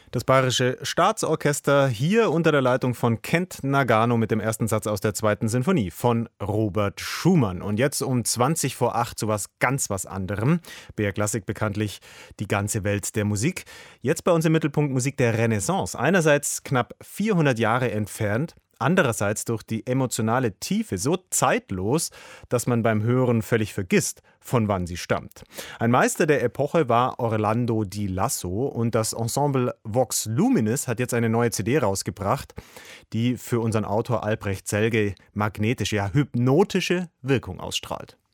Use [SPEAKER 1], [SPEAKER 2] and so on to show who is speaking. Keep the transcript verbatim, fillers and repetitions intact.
[SPEAKER 1] Das Bayerische Staatsorchester hier unter der Leitung von Kent Nagano mit dem ersten Satz aus der zweiten Sinfonie von Robert Schumann. Und jetzt um zwanzig vor acht zu was ganz was anderem. B R Klassik bekanntlich die ganze Welt der Musik. Jetzt bei uns im Mittelpunkt Musik der Renaissance. Einerseits knapp vierhundert Jahre entfernt. Andererseits durch die emotionale Tiefe so zeitlos, dass man beim Hören völlig vergisst, von wann sie stammt. Ein Meister der Epoche war Orlando Di Lasso und das Ensemble Vox Luminis hat jetzt eine neue C D rausgebracht, die für unseren Autor Albrecht Selge magnetische, ja hypnotische Wirkung ausstrahlt.